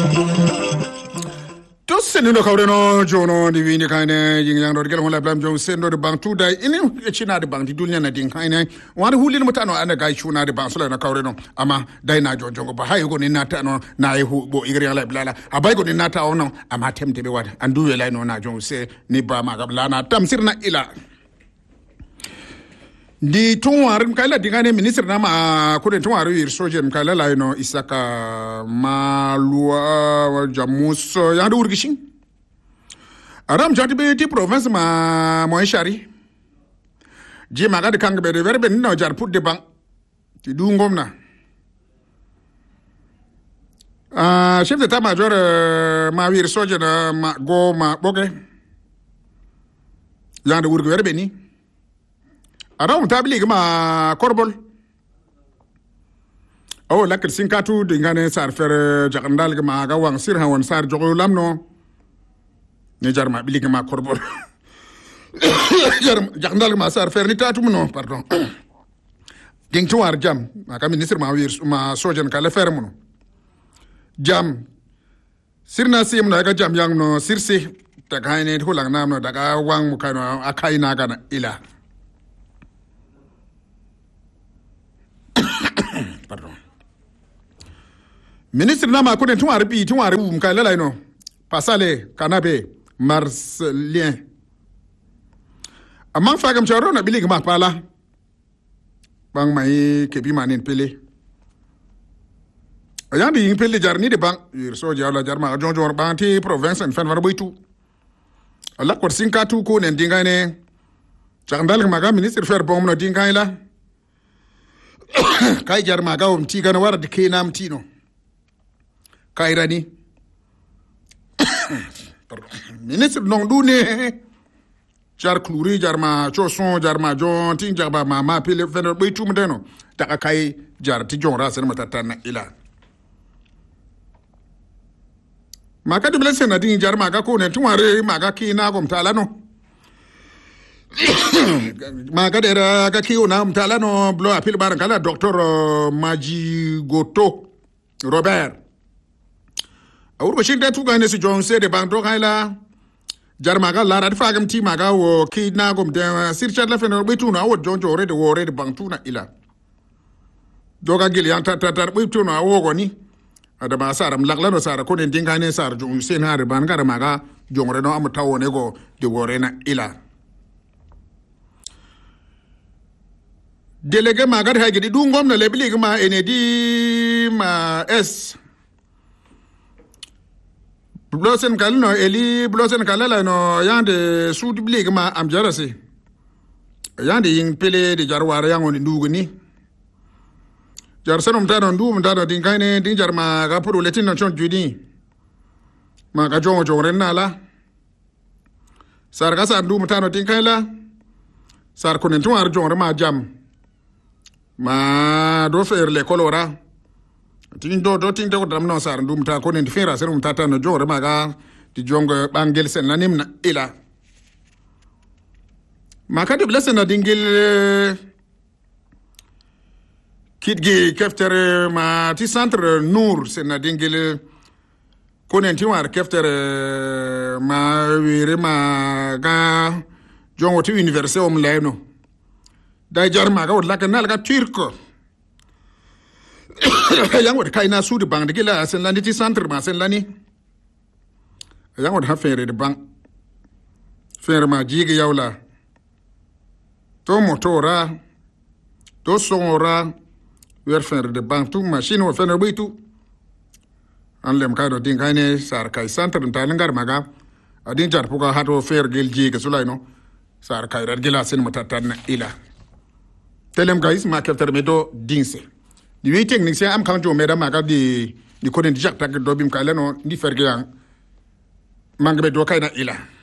to senino kawreno jono di wini kayne yingyang do gel wala blam jo sendo de bang tuda ini china de bang di dunya na din kayne wani hulil mutano ana ga chuna de bang sula na kawreno ama dai na jongo ba hay go ni nata no na hu bo igri ala blala abay go ni nata ono ama temte be wada andu wela no na jongo se ni ba ma ga blana tamsir na ila di tunwarin kala dingane minister na ma kudin tunwaru yir sojen kala la no isaka malua jamus ya do urgishin aram jati be ti province ma moishari ji maga de kang be de verbe no jar put de bang ti du ngomna chef d'état major ma wir sojen ma go ma boge ya do urgi verbe ni aram tabli ma korbol lakal sinkatu dingane sar fer jagandal ma ga wang sir hawon sar jogo lamno ne jarma bili ma korbol jagandal ma sar fer ni tatu no pardon ding tuwar jam ma ka ministre ma wir ma sojen kala fer muno jam sirna sim na ga jam yang no sirsi ta kaine hulang nam no daga wang mu kaino akai na ga ila pardon ministre nama ko den tunwari bi tunwari kay lalay no pasale kanabe marselien amang fagam charo na bilig ma pala bang mai kebi manin pele ayandi yin pele jarni de bang ir so jawla jarma jonjor bang ti province en fen war boytu alla ko sinkatu ko nen dingane chakandal maga ministre fer bom no dingay la kai jarma ga ti gana war de kenam tino kai rani ministre non dune jar kluri jarma choson jarma jon tin jarba mama pele fen boy tum deno daga kai jar ti jon rasen matata ila maka de blesen na din jarma ga ko ne tunware maga kina gom tala no maga dera ga kiyo na mtala no blo apil baran kala docteur Maji Goto Robert awur bashir da tuga ne su John se de bang do kaila jar maga la rad fagam ti maga wo ki na gom de sir chat la feno bitu na wo John jore de wore de bang tuna ila doga gil yan tar bitu na wo goni ada ba saram lagla no sara ko den dinga ne sar John se na de ban ga maga jongre no am tawo ne go de wore na ila délégué ma gar hagidi du ngom na lebli ma enedi ma s blosen kal no eli blosen kalala no yande sud blig ma am jarase yande yin pele de jarwara yangoni ndugni jar sanum tano ndum tano din kayne din jar ma ga puru letin no chon judi ma ga jongo renna la sar ga sa ndum tano din kayla sar konen to ar jongo ma jam ma do fer le colora tin do tin do dam no sar ndum ta ko ne fera serum tata no jore maga ti jonga bangel sen lanim na ila maka de blesen na dingil kitgi keftere ma ti centre nour sen na dingil ko ne ti war keftere ma wire ma ga jongo ti université om leno dai jarma ga wala kanal ga turco yang wad kai na su de bang de gila sen lani ti centre ma sen lani yang wad ha fere de bang fere ma jigi yawla to motora to sonora wer fere de bang tu machine wo fere bitu an lem ka do din kai ne sar kai centre ta ngar maga adin jar puka hato fere gel jigi sulai no sar kai rar gila sen matatan ila telem guys ma kefter medo dinse di wi technicien am kan jo meda maga di konen di jak tak do bim kala no di ferge yang mangbe do kayna ila